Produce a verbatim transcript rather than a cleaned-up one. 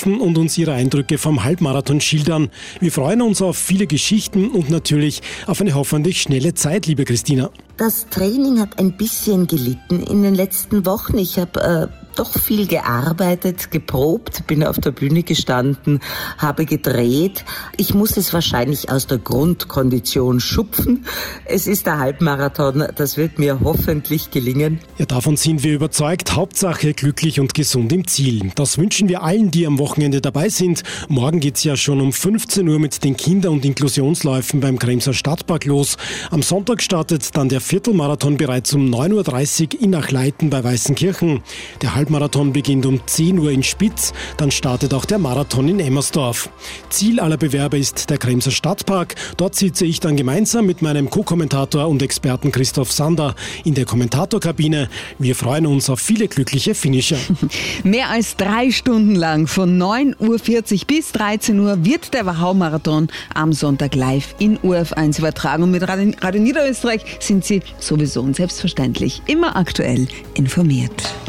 anrufen und uns ihre Eindrücke vom Halbmarathon schildern. Wir freuen uns auf viele Geschichten und natürlich auf eine hoffentlich schnelle Zeit, liebe Christina. Das Training hat ein bisschen gelitten in den letzten Wochen. Ich habe äh, doch viel gearbeitet, geprobt, bin auf der Bühne gestanden, habe gedreht. Ich muss es wahrscheinlich aus der Grundkondition schupfen. Es ist der Halbmarathon, das wird mir hoffentlich gelingen. Ja, davon sind wir überzeugt. Hauptsache glücklich und gesund im Ziel. Das wünschen wir allen, die am Wochenende dabei sind. Morgen geht's ja schon um fünfzehn Uhr mit den Kinder- und Inklusionsläufen beim Kremser Stadtpark los. Am Sonntag startet dann der Viertelmarathon bereits um neun Uhr dreißig in Achleiten bei Weißenkirchen. Der Halbmarathon beginnt um zehn Uhr in Spitz, dann startet auch der Marathon in Emmersdorf. Ziel aller Bewerber ist der Kremser Stadtpark. Dort sitze ich dann gemeinsam mit meinem Co-Kommentator und Experten Christoph Sander in der Kommentatorkabine. Wir freuen uns auf viele glückliche Finisher. Mehr als drei Stunden lang von neun Uhr vierzig bis dreizehn Uhr wird der Wachau-Marathon am Sonntag live in U F eins übertragen. Und mit Radio, Radio Niederösterreich sind Sie sowieso und selbstverständlich immer aktuell informiert.